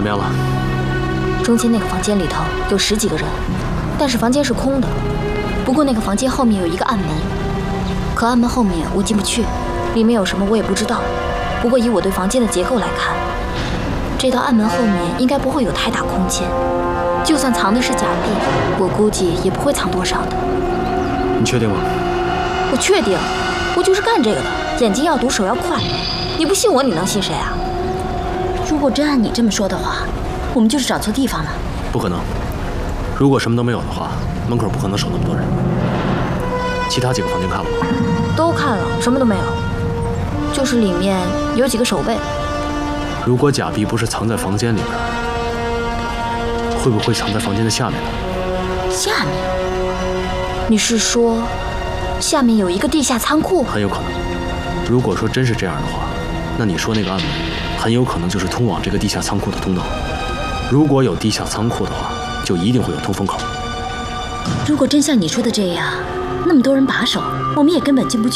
么样了？ 中间那个房间里头有10几个人，但是房间是空的。不过那个房间后面有一个暗门，可暗门后面我进不去，里面有什么我也不知道。不过以我对房间的结构来看，这道暗门后面应该不会有太大空间。就算藏的是假币，我估计也不会藏多少的。 你确定吗？ 我确定，我就是干这个的，眼睛要毒，手要快。你不信我，你能信谁啊？ 如果真按你这么说的话，我们就是找错地方了。 不可能，如果什么都没有的话，门口不可能守那么多人。其他几个房间看了吗？ 都看了，什么都没有，就是里面有几个守卫。 如果假币不是藏在房间里边，会不会藏在房间的下面呢？ 下面？ 你是说下面有一个地下仓库？ 很有可能。如果说真是这样的话，那你说那个暗门很有可能就是通往这个地下仓库的通道。如果有地下仓库的话，就一定会有通风口。 如果真像你说的这样，那么多人把守，我们也根本进不去。